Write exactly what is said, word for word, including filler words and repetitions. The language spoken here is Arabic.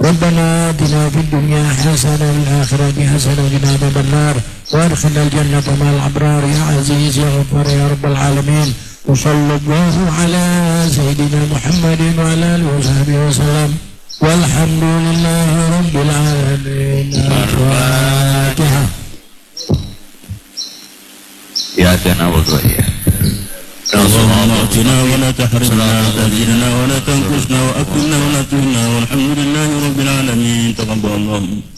ربنا آتنا في الدنيا حسنة وفي الآخرة حسنة وقنا عذاب النار وادخلنا الجنة مع الأبرار يا عزيز يا غفار يا رب العالمين. وصلى الله على سيدنا محمد وعلى آله وصحبه وسلم والحمد لله رب العالمين. الفاتحة. يا تناول ويا اللهم اغفرنا ولا تحرمنا وزدنا ولا تنقصنا وأكرمنا ولا تهنا والحمد لله رب العالمين. تقبل الله.